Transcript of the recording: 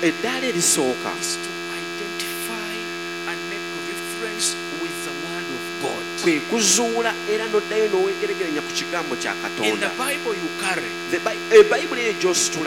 eddaala erisooka is to identify and make reference with the word of God. kwe kuzuula era n'oddayo n'oweegeregeranya ku kigambo kya In Katonda. the Bible you carry, Bayibuli eyo gy'ositula